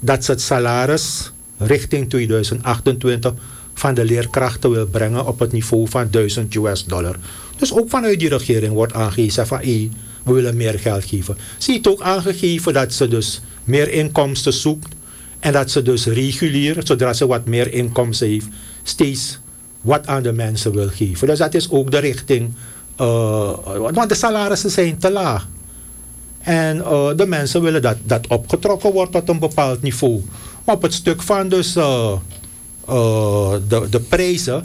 dat ze het salaris richting 2028 van de leerkrachten wil brengen op het niveau van $1000. Dus ook vanuit die regering wordt aangegeven van we willen meer geld geven. Ze heeft ook aangegeven dat ze dus meer inkomsten zoekt en dat ze dus regulier, zodra ze wat meer inkomsten heeft, steeds wat aan de mensen wil geven. Dus dat is ook de richting, want de salarissen zijn te laag. En de mensen willen dat opgetrokken wordt tot een bepaald niveau. Maar op het stuk van dus de prijzen,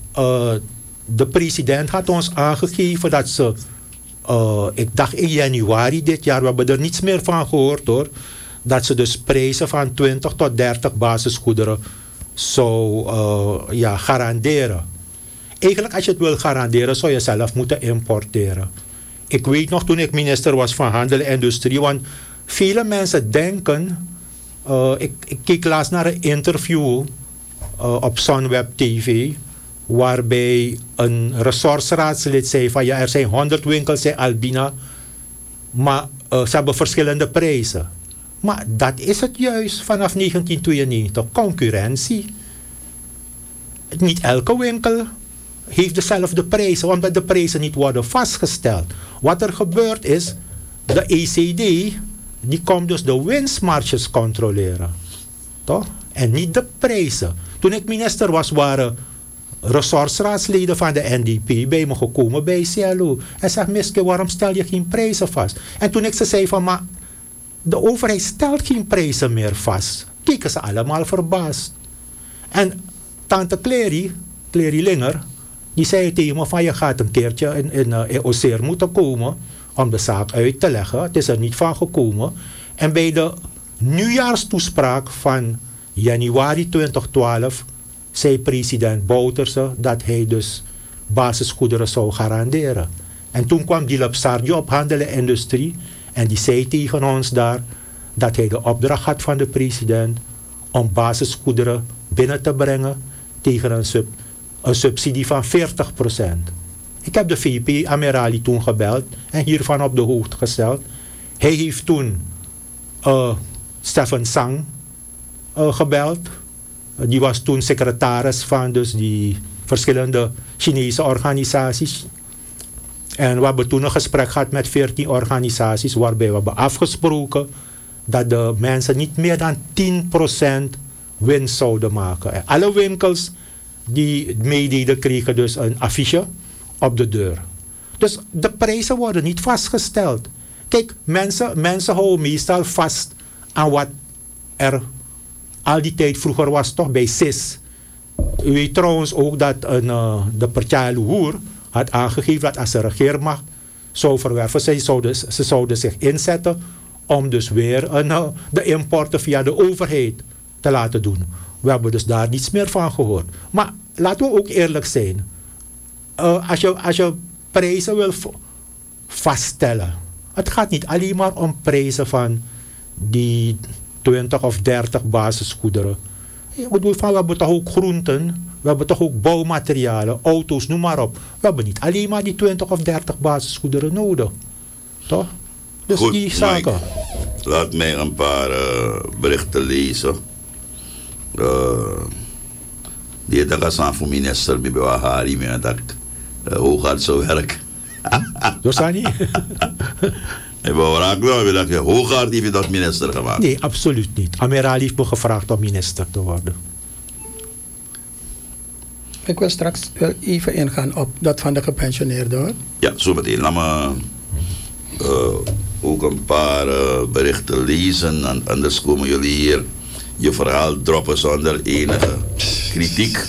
de president had ons aangegeven dat ze, ik dacht in januari dit jaar, we hebben er niets meer van gehoord hoor, dat ze dus prijzen van 20 tot 30 basisgoederen zou garanderen. Eigenlijk als je het wil garanderen zou je zelf moeten importeren. Ik weet nog toen ik minister was van Handel en Industrie, want vele mensen denken, ik keek laatst naar een interview op Sunweb TV, waarbij een ressortsraadslid zei van ja, er zijn 100 winkels in Albina, maar ze hebben verschillende prijzen. Maar dat is het juist vanaf 1992, concurrentie. Niet elke winkel heeft dezelfde prijzen, omdat de prijzen niet worden vastgesteld. Wat er gebeurt is, de ECD, die komt dus de winstmarges controleren. Toch? En niet de prijzen. Toen ik minister was, waren ressortsraadsleden van de NDP bij me gekomen bij CLO. En zei, Miske, waarom stel je geen prijzen vast? En toen ik ze zei van, maar de overheid stelt geen prijzen meer vast, keken ze allemaal verbaasd. En tante Clary Linger, die zei tegen me van je gaat een keertje in Oseer moeten komen om de zaak uit te leggen. Het is er niet van gekomen. En bij de nieuwjaarstoespraak van januari 2012 zei president Bouterse dat hij dus basisgoederen zou garanderen. En toen kwam Dilip Sardio op Handel en Industrie en die zei tegen ons daar dat hij de opdracht had van de president om basisgoederen binnen te brengen tegen een subsidie van 40%. Ik heb de VP Amerali toen gebeld en hiervan op de hoogte gesteld. Hij heeft toen Stefan Sang gebeld. Die was toen secretaris van dus die verschillende Chinese organisaties. En we hebben toen een gesprek gehad met 14 organisaties waarbij we hebben afgesproken dat de mensen niet meer dan 10% winst zouden maken. En alle winkels die meededen kregen dus een affiche op de deur. Dus de prijzen worden niet vastgesteld. Kijk, mensen houden meestal vast aan wat er al die tijd vroeger was toch bij CIS. U weet trouwens ook dat de Partij Luhur had aangegeven dat als de regeermacht zou verwerven, ze zouden zich inzetten om dus weer de importen via de overheid te laten doen. We hebben dus daar niets meer van gehoord. Maar laten we ook eerlijk zijn. Als je prijzen wil vaststellen, het gaat niet alleen maar om prijzen van die 20 of 30 basisgoederen. Ik bedoel, we hebben toch ook groenten, we hebben toch ook bouwmaterialen, auto's, noem maar op. We hebben niet alleen maar die 20 of 30 basisgoederen nodig. Toch? Dus goed, die zaken. Mike, laat mij een paar berichten lezen. Die dat gaan voor minister bij Bahari met dat hoe gaat zo werk? Dat is niet. Hoe gaat die dat minister gemaakt? Nee, absoluut niet. Amerali heeft me gevraagd om minister te worden. Ik wil straks wel even ingaan op dat van de gepensioneerden hoor. Ja, zo meteen. Laat me ook een paar berichten lezen en anders komen jullie hier je verhaal droppen zonder enige kritiek.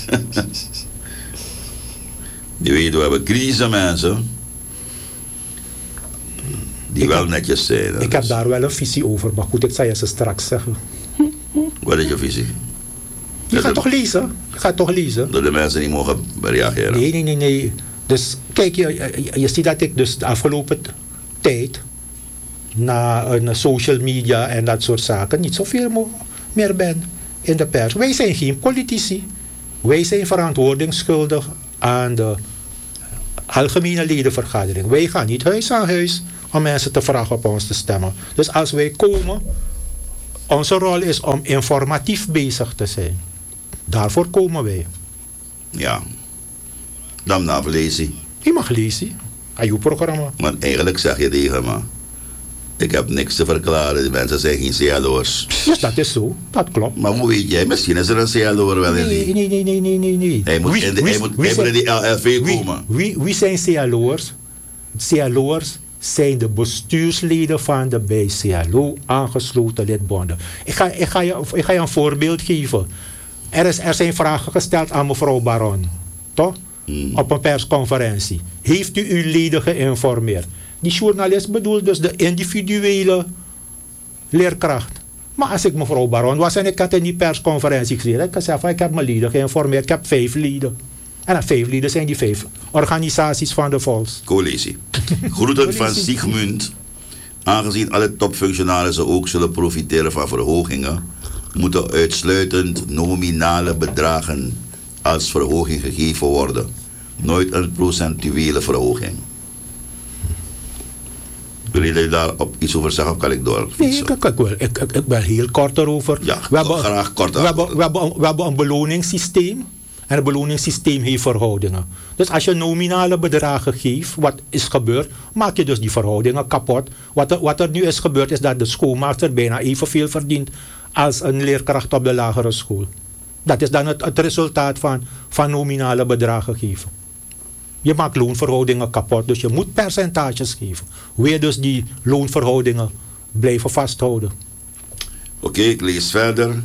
Je weet, we hebben crisis mensen die wel netjes zijn. Ik heb daar wel een visie over, maar goed, ik zal je ze straks zeggen. Wat is je visie? Je gaat toch lezen? Je gaat toch lezen? Dat de mensen niet mogen reageren? Nee. Dus kijk, je ziet dat ik dus de afgelopen tijd na social media en dat soort zaken niet zoveel meer ben in de pers. Wij zijn geen politici. Wij zijn verantwoordingsschuldig aan de algemene ledenvergadering. Wij gaan niet huis aan huis om mensen te vragen op ons te stemmen. Dus als wij komen, Onze rol is om informatief bezig te zijn. Daarvoor komen wij. Ja. Dan navlezen. Je mag lezen. Aan uw programma. Maar eigenlijk zeg je tegen me: ik heb niks te verklaren, die mensen zijn geen CLO'ers. Dus dat is zo, dat klopt. Maar hoe weet jij? Misschien is er een CLO'er wel in die. Nee. Hij moet in die LLV komen. Wie zijn CLO'ers? CLO'ers zijn de bestuursleden van de bij CLO aangesloten lidbonden. Ik ga je een voorbeeld geven. Er zijn vragen gesteld aan mevrouw Baron. Toch? Op een persconferentie. Heeft u uw leden geïnformeerd? Die journalist bedoelt dus de individuele leerkracht. Maar als ik mevrouw Baron was en ik had in die persconferentie gezien, ik zei van ik heb mijn leden geïnformeerd, ik heb 5 leden. En 5 leden zijn die 5 organisaties van de volks. Coalitie. Groeten van Sigmund. Aangezien alle topfunctionarissen ook zullen profiteren van verhogingen, moeten uitsluitend nominale bedragen als verhoging gegeven worden. Nooit een procentuele verhoging. Wil je daar op iets over zeggen of kan ik door? Nee, ik ben heel kort erover. Ja, graag kort. We hebben een beloningssysteem. En het beloningssysteem heeft verhoudingen. Dus als je nominale bedragen geeft, wat is gebeurd, maak je dus die verhoudingen kapot. Wat er nu is gebeurd is dat de schoolmaster bijna evenveel verdient als een leerkracht op de lagere school. Dat is dan het resultaat van nominale bedragen geven. Je maakt loonverhoudingen kapot, dus je moet percentages geven. Wil je dus die loonverhoudingen blijven vasthouden. Oké, ik lees verder.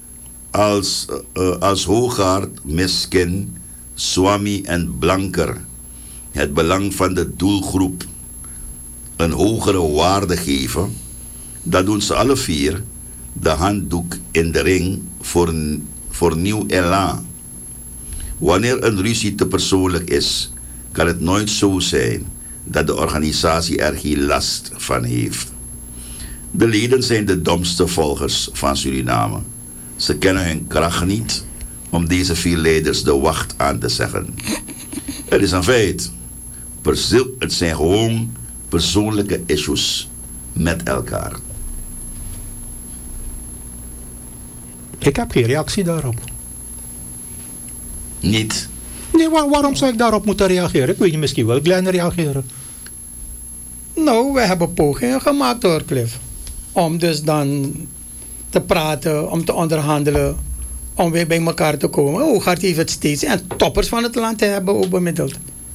Als Hoogaard, Miskin, Swami en Blanker het belang van de doelgroep een hogere waarde geven, dan doen ze alle 4 de handdoek in de ring voor nieuw elan. Wanneer een ruzie te persoonlijk is, kan het nooit zo zijn dat de organisatie er geen last van heeft. De leden zijn de domste volgers van Suriname. Ze kennen hun kracht niet om deze 4 leiders de wacht aan te zeggen. Het is een feit. Het zijn gewoon persoonlijke issues met elkaar. Ik heb geen reactie daarop. Niet? Nee, waarom zou ik daarop moeten reageren? Ik weet niet, misschien wil Glenn reageren. Nou, we hebben pogingen gemaakt hoor, Cliff. Om dus dan te praten, om te onderhandelen, om weer bij elkaar te komen. Hoogaard heeft het steeds. En toppers van het land hebben ook bemiddeld.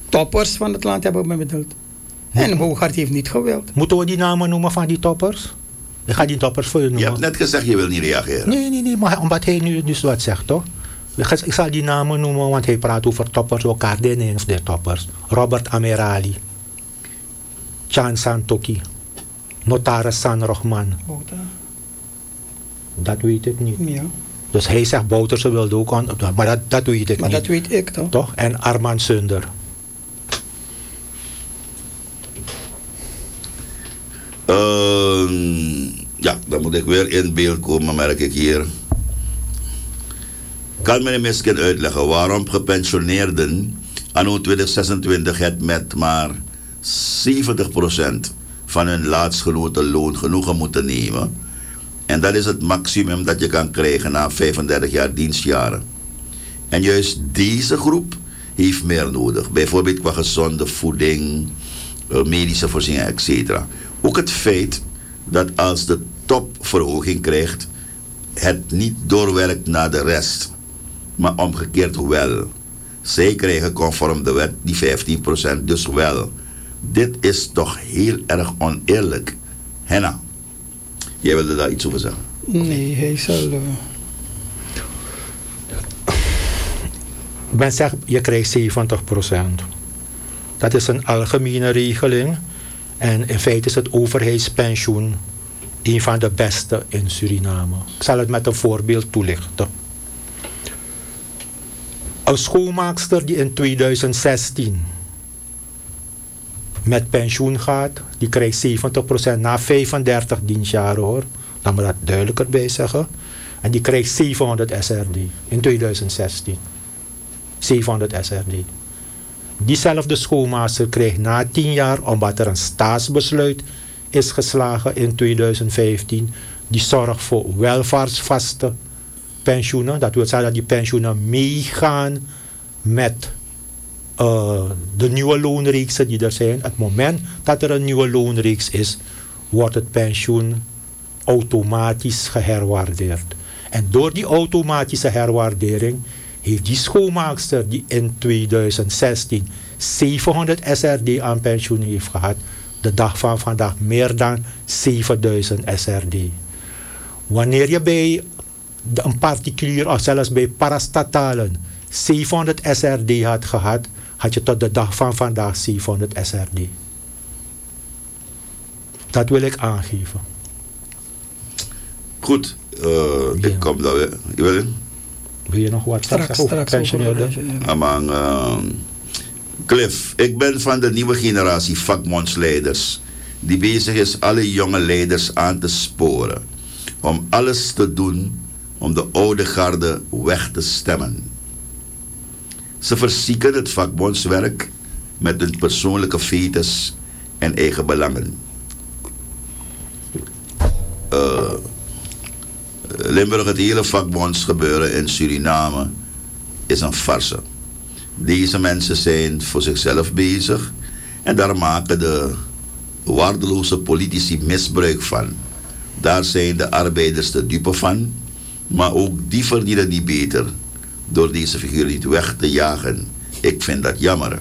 En Hoogaard heeft niet gewild. Moeten we die namen noemen van die toppers? Ik ga die toppers voor je noemen. Je hebt net gezegd je wil niet reageren. Nee, maar omdat hij nu dus wat zegt, toch? Ik zal die namen noemen, want hij praat over toppers. Elkaar de names der toppers. Robert Amerali. Chan Santoki. Notaris San Rohman. Dat weet ik niet. Ja. Dus hij zegt Bouterse wilde ook aan, maar dat weet ik maar niet. Dat weet ik toch? Toch? En Arman Sunder. Ja, dan moet ik weer in beeld komen, merk ik hier. Kan meneer Miskin uitleggen waarom gepensioneerden anno 2026 het met maar 70% van hun laatstgenoten loon genoegen moeten nemen? En dat is het maximum dat je kan krijgen na 35 jaar dienstjaren. En juist deze groep heeft meer nodig. Bijvoorbeeld qua gezonde voeding, medische voorzieningen, etc. Ook het feit dat als de top verhoging krijgt, het niet doorwerkt naar de rest. Maar omgekeerd wel. Zij krijgen conform de wet die 15% dus wel. Dit is toch heel erg oneerlijk. Henna, jij wilde daar iets over zeggen? Nee, hij zal... Men zegt, je krijgt 70%. Dat is een algemene regeling. En in feite is het overheidspensioen een van de beste in Suriname. Ik zal het met een voorbeeld toelichten. Een schoonmaakster die in 2016 met pensioen gaat, die krijgt 70% na 35 dienstjaren hoor. Laat me dat duidelijker bij zeggen. En die krijgt 700 SRD in 2016. 700 SRD. Diezelfde schoonmaakster krijgt na 10 jaar, omdat er een staatsbesluit is geslagen in 2015, die zorgt voor welvaartsvaste pensioenen. Dat wil zeggen dat die pensioenen meegaan met de nieuwe loonreeksen die er zijn. Het moment dat er een nieuwe loonreeks is, wordt het pensioen automatisch geherwaardeerd. En door die automatische herwaardering heeft die schoonmaakster die in 2016 700 SRD aan pensioen heeft gehad, de dag van vandaag meer dan 7000 SRD. Wanneer je bij een particulier of zelfs bij parastatalen 700 SRD had gehad, had je tot de dag van vandaag 700 SRD. Dat wil ik aangeven. Goed, ik kom daar weer. Wil je nog wat zeggen over pensioneerden? Cliff, ik ben van de nieuwe generatie vakbondsleiders die bezig is alle jonge leiders aan te sporen om alles te doen om de oude garde weg te stemmen. Ze verzieken het vakbondswerk met hun persoonlijke fetes en eigen belangen. Limburg, het hele vakbondsgebeuren in Suriname is een farce. Deze mensen zijn voor zichzelf bezig en daar maken de waardeloze politici misbruik van. Daar zijn de arbeiders de dupe van, maar ook die verdienen niet beter door deze figuur niet weg te jagen. Ik vind dat jammer.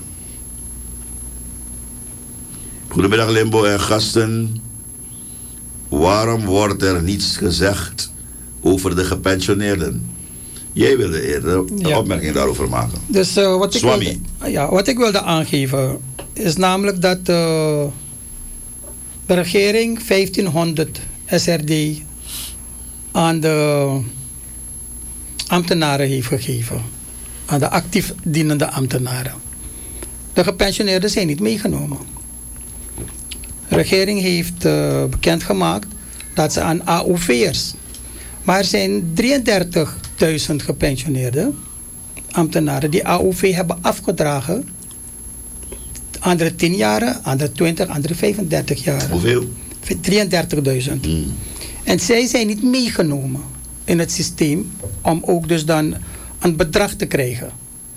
Goedemiddag Limbo en gasten. Waarom wordt er niets gezegd over de gepensioneerden? Jij wilde eerder een opmerking daarover maken. Dus wat ik wilde aangeven is namelijk dat de regering 1500 SRD aan de ambtenaren heeft gegeven. Aan de actief dienende ambtenaren. De gepensioneerden zijn niet meegenomen. De regering heeft bekendgemaakt dat ze aan AOV'ers. Maar er zijn 33.000 gepensioneerde ambtenaren die AOV hebben afgedragen. Andere 10 jaar, andere 20, andere 35 jaar. Hoeveel? 33.000. En zij zijn niet meegenomen in het systeem om ook dus dan een bedrag te krijgen.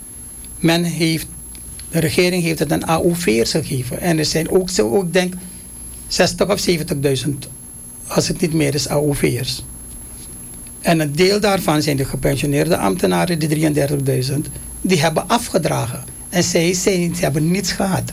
De regering heeft het aan AOV'ers gegeven. En er zijn ook denk 60 of 70.000, als het niet meer is, AOV'ers. En een deel daarvan zijn de gepensioneerde ambtenaren, die 33.000, die hebben afgedragen. En zij hebben niets gehad.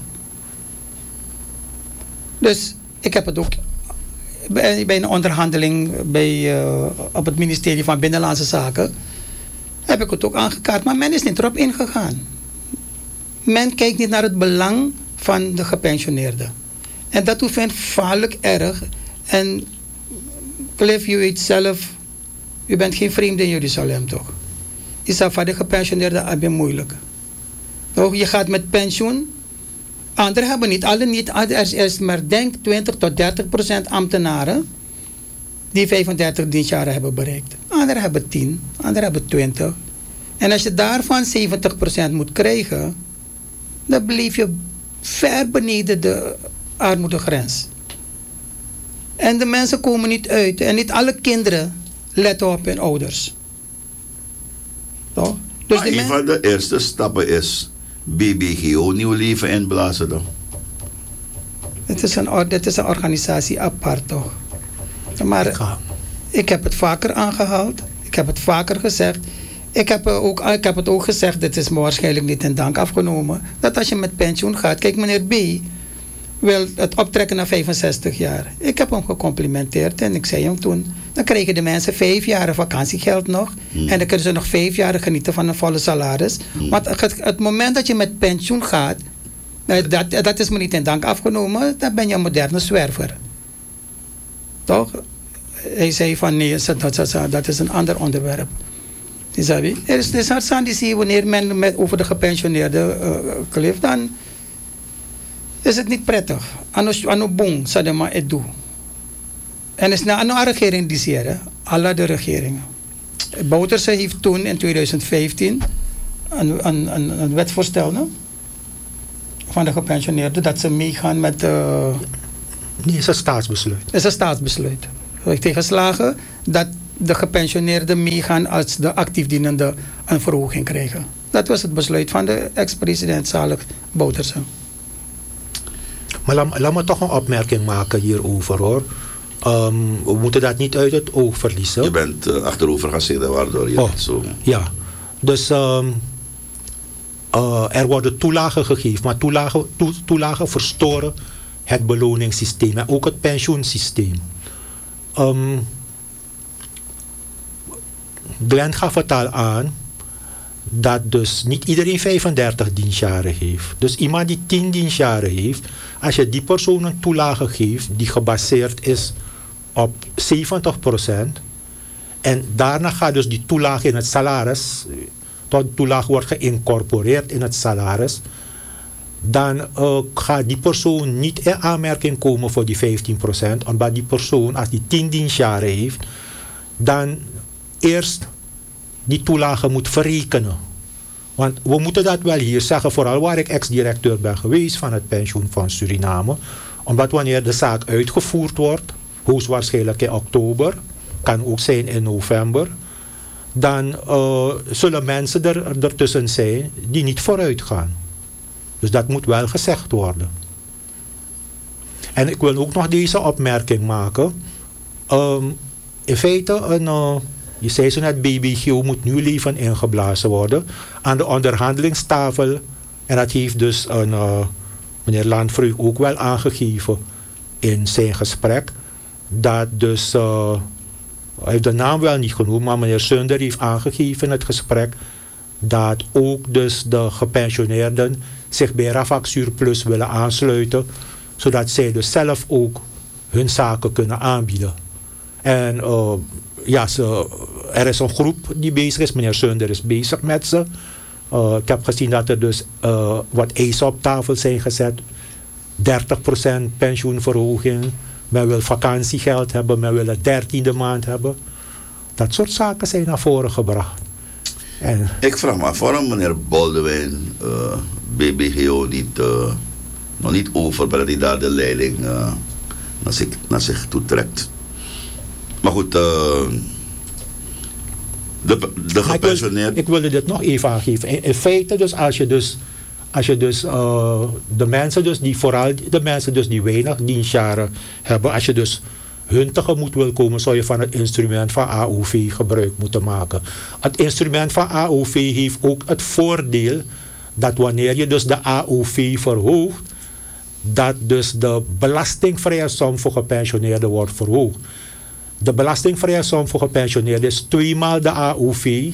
Dus ik heb het ook bij een onderhandeling op het ministerie van Binnenlandse Zaken, heb ik het ook aangekaart. Maar men is niet erop ingegaan. Men kijkt niet naar het belang van de gepensioneerden. En dat vind ik vaarlijk erg. En Cliff, je weet zelf, u bent geen vreemde in Jeruzalem, toch? Is dat voor de gepensioneerden moeilijk? Toch? Je gaat met pensioen. Anderen hebben niet. Alle niet. Er is maar denk 20 tot 30% ambtenaren die 35 dienstjaren hebben bereikt. Anderen hebben 10, anderen hebben 20. En als je daarvan 70% moet krijgen, dan blijf je ver beneden de armoedegrens. En de mensen komen niet uit. En niet alle kinderen letten op hun ouders. Toch? Dus maar een van de eerste stappen is BBGO Nieuw Leven inblazen dan. Het is een organisatie apart toch. Maar ik heb het vaker aangehaald. Ik heb het vaker gezegd. Ik heb het ook gezegd, dit is me waarschijnlijk niet in dank afgenomen, dat als je met pensioen gaat, kijk meneer B wil het optrekken naar 65 jaar. Ik heb hem gecomplimenteerd en ik zei hem toen, dan krijgen de mensen 5 jaar vakantiegeld nog en dan kunnen ze nog 5 jaar genieten van een volle salaris. Want het moment dat je met pensioen gaat, dat is me niet in dank afgenomen, dan ben je een moderne zwerver. Toch? Hij zei van nee, dat is een ander onderwerp. Er is hard aan die zie wanneer men over de gepensioneerde klift, dan is het niet prettig. Ano bong, sadema edu. En is na een regering die zeer, alle de regeringen. Bouterse heeft toen in 2015 een wetsvoorstel van de gepensioneerden dat ze meegaan met. Nee, is een staatsbesluit. Het is een staatsbesluit. tegenslagen, dat de gepensioneerden meegaan als de actief dienenden een verhoging krijgen. Dat was het besluit van de ex-president Zalig Bouterse. Maar laat me toch een opmerking maken hierover, hoor. We moeten dat niet uit het oog verliezen. Je bent achterover gaan zitten, waardoor je het zo... Ja, dus er worden toelagen gegeven, maar toelagen verstoren het beloningssysteem en ook het pensioensysteem. Glenn gaf het al aan dat dus niet iedereen 35 dienstjaren heeft. Dus iemand die 10 dienstjaren heeft, als je die persoon een toelage geeft die gebaseerd is op 70% en daarna gaat dus die toelage in het salaris, tot de toelage wordt geïncorporeerd in het salaris, dan gaat die persoon niet in aanmerking komen voor die 15%, omdat die persoon, als die 10 dienstjaren heeft, dan eerst die toelage moet verrekenen. Want we moeten dat wel hier zeggen, vooral waar ik ex-directeur ben geweest van het pensioenfonds Suriname, omdat wanneer de zaak uitgevoerd wordt, hoogstwaarschijnlijk in oktober, kan ook zijn in november, dan zullen mensen ertussen zijn die niet vooruit gaan. Dus dat moet wel gezegd worden. En ik wil ook nog deze opmerking maken. In feite, je zei zo net, BBGO moet nieuw leven ingeblazen worden. Aan de onderhandelingstafel, en dat heeft dus meneer Landvreugd ook wel aangegeven in zijn gesprek, dat dus, hij heeft de naam wel niet genoemd, maar meneer Sunder heeft aangegeven in het gesprek dat ook dus de gepensioneerden zich bij Rafak Surplus willen aansluiten, zodat zij dus zelf ook hun zaken kunnen aanbieden. En er is een groep die bezig is, meneer Sunder is bezig met ze. Ik heb gezien dat er dus wat eisen op tafel zijn gezet. 30% pensioenverhoging, men wil vakantiegeld hebben, men wil een 13e maand hebben. Dat soort zaken zijn naar voren gebracht. En ik vraag me af waarom meneer Boldewijn BBGO nog niet over, maar dat hij daar de leiding naar zich toe trekt. Maar goed, de gepensioneerd... Ik wilde dit nog even aangeven. In feite dus, als je dus de mensen dus die, vooral de mensen dus die weinig dienstjaren hebben, als je dus hun tegemoet wil komen, zou je van het instrument van AOV gebruik moeten maken. Het instrument van AOV heeft ook het voordeel dat wanneer je dus de AOV verhoogt, dat dus de belastingvrije som voor gepensioneerden wordt verhoogd. De belastingvrije som voor gepensioneerden is 2 maal de AOV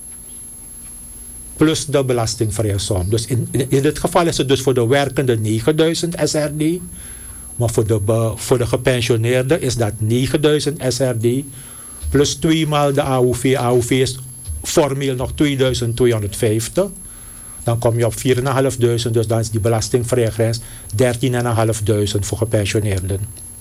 plus de belastingvrije som. Dus in dit geval is het dus voor de werkende 9000 SRD. Maar voor de gepensioneerden is dat 9000 SRD plus 2 maal de AOV. AOV is formeel nog 2250. Dan kom je op 4.500, dus dan is die belastingvrije grens 13.500 voor gepensioneerden.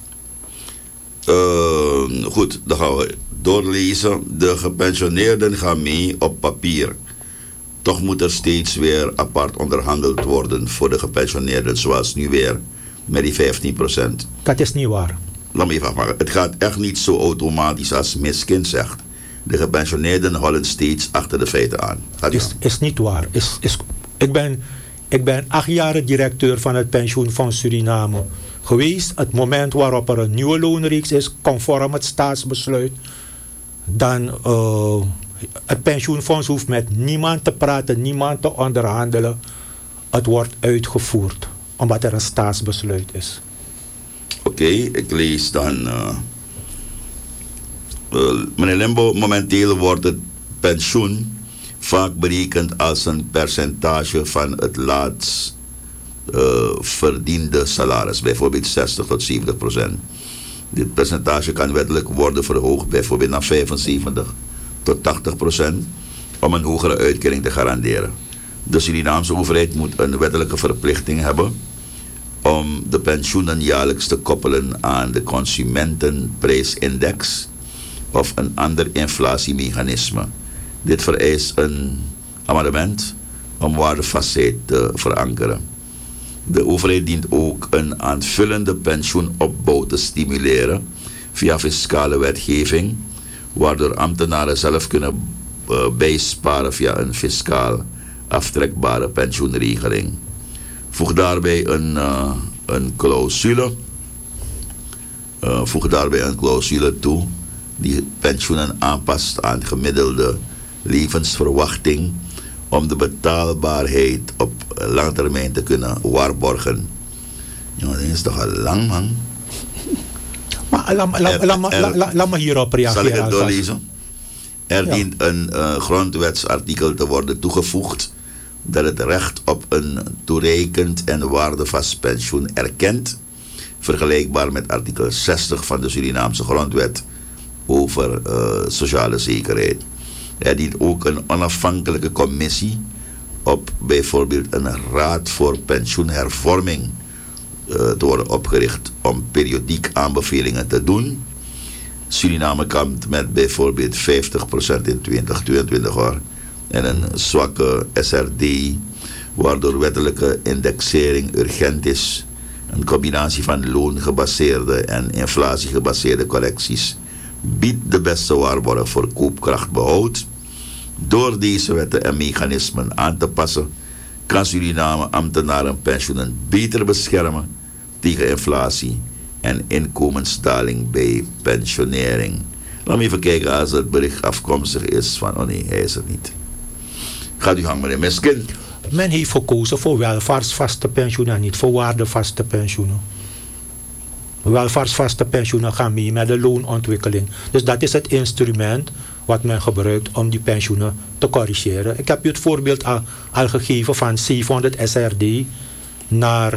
Goed, dan gaan we doorlezen. De gepensioneerden gaan mee op papier. Toch moet er steeds weer apart onderhandeld worden voor de gepensioneerden, zoals nu weer met die 15%. Dat is niet waar. Laat me even afmaken. Het gaat echt niet zo automatisch als Miss Kind zegt. De gepensioneerden houden steeds achter de feiten aan. Is niet waar. Ik ben 8 jaar directeur van het pensioenfonds Suriname geweest. Het moment waarop er een nieuwe loonreeks is, conform het staatsbesluit, dan het pensioenfonds hoeft met niemand te praten, niemand te onderhandelen. Het wordt uitgevoerd, omdat er een staatsbesluit is. Oké, ik lees dan. Meneer Limbo, momenteel wordt het pensioen vaak berekend als een percentage van het laatst verdiende salaris, bijvoorbeeld 60 tot 70%. Dit percentage kan wettelijk worden verhoogd, bijvoorbeeld naar 75 tot 80%, om een hogere uitkering te garanderen. De Surinaamse overheid moet een wettelijke verplichting hebben om de pensioenen jaarlijks te koppelen aan de consumentenprijsindex of een ander inflatiemechanisme. Dit vereist een amendement om waardevastheid te verankeren. De overheid dient ook een aanvullende pensioenopbouw te stimuleren, via fiscale wetgeving, waardoor ambtenaren zelf kunnen bijsparen via een fiscaal aftrekbare pensioenregeling. Voeg daarbij een clausule. Toe die pensioenen aanpast aan gemiddelde levensverwachting om de betaalbaarheid op lange termijn te kunnen waarborgen. Jongen, dat is toch al lang, man. Maar laat me hierop reageren. Zal ik het doorlezen? Er dient een grondwetsartikel te worden toegevoegd dat het recht op een toereikend en waardevast pensioen erkent, vergelijkbaar met artikel 60 van de Surinaamse grondwet over sociale zekerheid. Er dient ook een onafhankelijke commissie op, bijvoorbeeld een raad voor pensioenhervorming, te worden opgericht om periodiek aanbevelingen te doen. Suriname kampt met bijvoorbeeld 50% in 2022 hoor, en een zwakke SRD, waardoor wettelijke indexering urgent is. Een combinatie van loongebaseerde en inflatiegebaseerde correcties biedt de beste waarborg voor koopkrachtbehoud. Door deze wetten en mechanismen aan te passen, kan Suriname ambtenarenpensioenen beter beschermen tegen inflatie en inkomensdaling bij pensionering. Laat me even kijken als het bericht afkomstig is van, oh nee, hij is het niet. Gaat u gang, meneer Meskin. Men heeft gekozen voor welvaartsvaste pensioenen en niet voor waardevaste pensioenen. Welvaartsvaste pensioenen gaan mee met de loonontwikkeling. Dus dat is het instrument wat men gebruikt om die pensioenen te corrigeren. Ik heb u het voorbeeld al gegeven van 700 SRD naar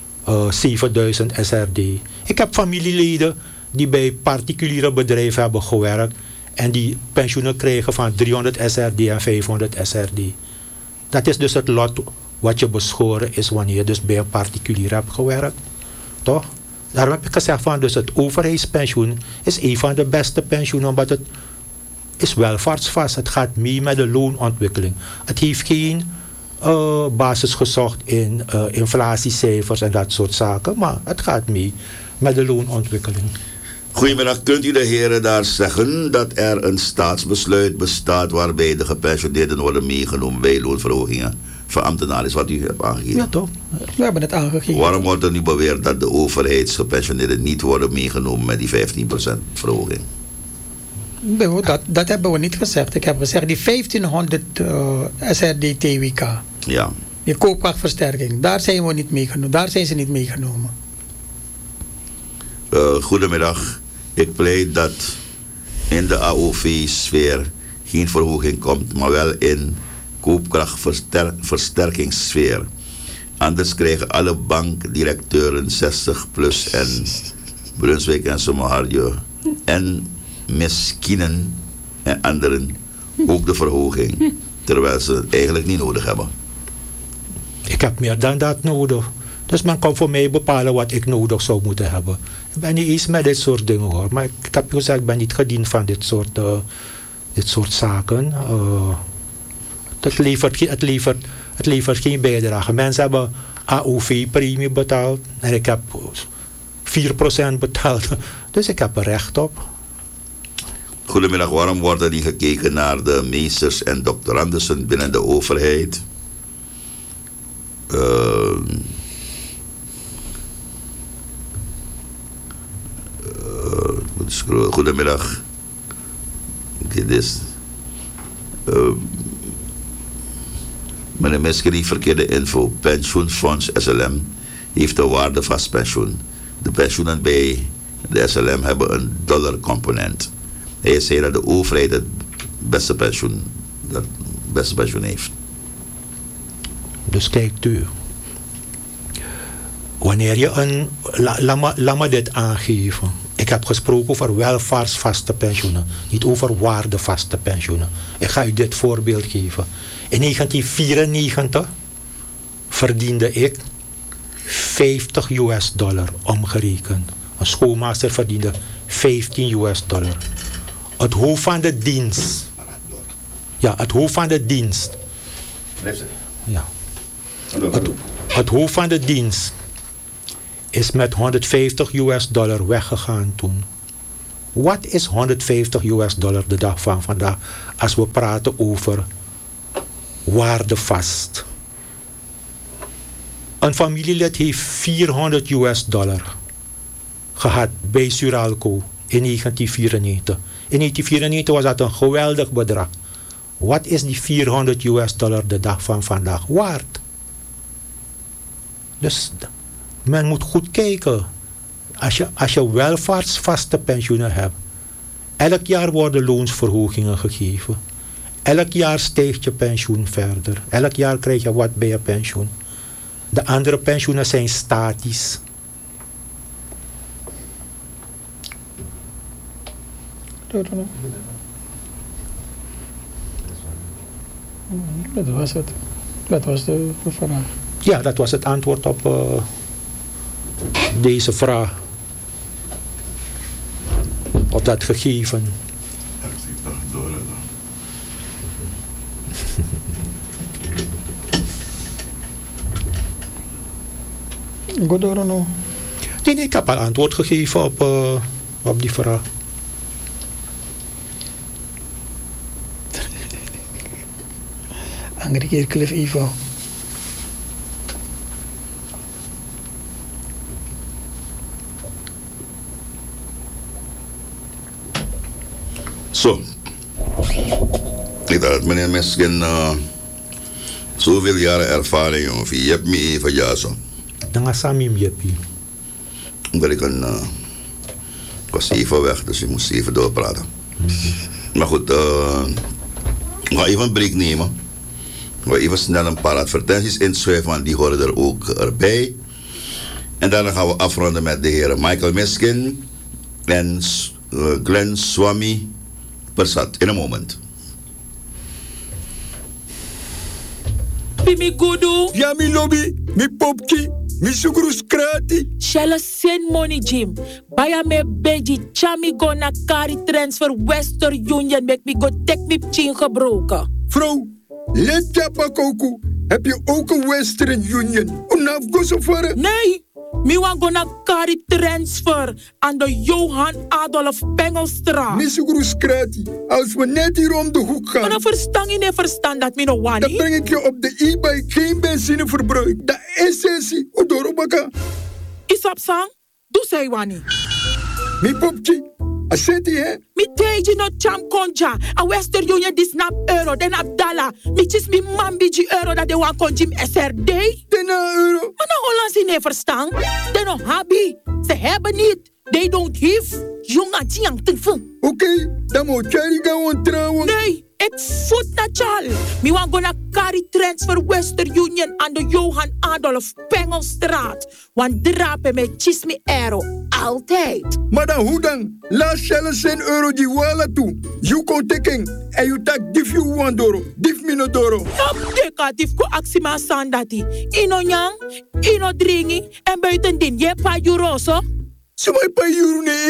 7000 SRD. Ik heb familieleden die bij particuliere bedrijven hebben gewerkt en die pensioenen krijgen van 300 SRD en 500 SRD. Dat is dus het lot wat je beschoren is wanneer je dus bij een particulier hebt gewerkt. Toch? Daarom heb ik gezegd van dus het overheidspensioen is een van de beste pensioenen omdat het is welvaartsvast. Het gaat mee met de loonontwikkeling. Het heeft geen basis gezocht in inflatiecijfers en dat soort zaken, maar het gaat mee met de loonontwikkeling. Goedemiddag, kunt u de heren daar zeggen dat er een staatsbesluit bestaat waarbij de gepensioneerden worden meegenomen bij loonverhogingen van ambtenaren, is wat u hebt aangegeven? Ja toch, we hebben het aangegeven. Waarom wordt er nu beweerd dat de overheidsgepensioneerden niet worden meegenomen met die 15% verhoging? Dat hebben we niet gezegd. Ik heb gezegd die 1500 SRD TWK. Ja. Die koopkrachtversterking, daar zijn we niet meegenomen. Daar zijn ze niet meegenomen. Goedemiddag. Ik pleit dat in de AOV-sfeer geen verhoging komt, maar wel in koopkrachtversterkingssfeer. Anders krijgen alle bankdirecteuren 60 plus en Brunswijk en Somaharjo en Miskinen en anderen ook de verhoging, terwijl ze het eigenlijk niet nodig hebben. Ik heb meer dan dat nodig. Dus men kan voor mij bepalen wat ik nodig zou moeten hebben. Ik ben niet eens met dit soort dingen hoor. Maar ik heb gezegd, ik ben niet gediend van dit soort zaken. Het levert geen bijdrage. Mensen hebben AOV-premie betaald. En ik heb 4% betaald. Dus ik heb er recht op. Goedemiddag, waarom wordt er niet gekeken naar de meesters en doctorandussen binnen de overheid? Goedemiddag. Meneer Meskerie, verkeerde info. Pensioenfonds SLM heeft een waardevast pensioen. De pensioenen bij de SLM hebben een dollarcomponent. Hij zei dat de overheid het beste pensioen heeft. Dus kijkt u. Wanneer je een... Laat me dit aangeven. Ik heb gesproken over welvaartsvaste pensioenen. Niet over waardevaste pensioenen. Ik ga u dit voorbeeld geven. In 1994 verdiende ik $50 omgerekend. Een schoolmeester verdiende $15. Het hoofd van de dienst. Ja, het hoofd van de dienst. Ja. Het hoofd van de dienst is met $150 weggegaan toen. Wat is $150 de dag van vandaag als we praten over waardevast? Een familielid heeft $400 gehad bij Suralco in 1994. In 1994 was dat een geweldig bedrag. Wat is die $400 de dag van vandaag waard? Dus men moet goed kijken. Als je welvaartsvaste pensioenen hebt, elk jaar worden loonsverhogingen gegeven. Elk jaar stijgt je pensioen verder. Elk jaar krijg je wat bij je pensioen. De andere pensioenen zijn statisch. Dat was het. Dat was de vraag. Ja, dat was het antwoord op deze vraag. Op dat gegeven. Godoro. Nee, ik heb al antwoord gegeven op die vraag. Angry keer Cliff Ivo. Zo. Ik dacht dat meneer Mesken zoveel jaren ervaring heeft. Je hebt me even ja zo. Dan ga Samim jeppie. Omdat ik was even weg, dus ik moest even doorpraten. Maar goed, we gaan even een break nemen. We gaan even snel een paar advertenties inschuiven, want die horen er ook erbij. En daarna gaan we afronden met de heren Michael Meskin en Glenn Swami Persat. In een moment. Mi gudu. Ja, mi lobby, mi popki, mi sugrus krati. Shella send money, Jim. Baya me beji, chami go na kari transfer Western Union. Make me go take me chin gebroken. Vrouw, let ja pakoku. Heb je ook een Western Union? Onaf go zo ver? Nee, mi wan go na kari transfer aan de Johan Adolf Pengelstraat. Mi sugrus krati. Als we net hier om de hoek gaan. Maar verstaan je niet verstaan dat mi no Dan wani? breng ik je op de e-bike geen benzineverbruik. Dat is essentie. Odorobaka. Isap sang, doe zij wani. Mi popki. Aseti hè? Mi teji no cham konja. A Western Union dis nap euro, den ap dollar. Mi chis mi mambiji euro dat de wan konjim SRD. Tena euro. Maar nou Hollandse niet verstaan. They don't hebben. Ze hebben niet. They don't give. Jongen, tiang te veel. Oké, dan moet jij gaan trouwen. Nee, ik voet na chal. Mi wan gonna carry transfer Western Union aan de Johan Adolf Pengelstraat. Want drapen met chismi euro. Altijd. Maar dan hoe dan? Laat Shell €1 die wala toe. You kon teken. En you tak dif you wan doro. Dif mi no doro. Op deka tif ko aksima sandati. Ino nyang, ino dringi. En buitendien, je pa juroso. Sumay pa euro ne